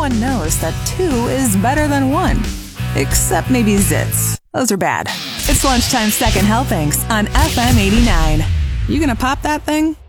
everyone knows that 2 is better than 1. Except maybe zits. Those are bad. It's Lunchtime Second Helpings on FM 89. You gonna pop that thing?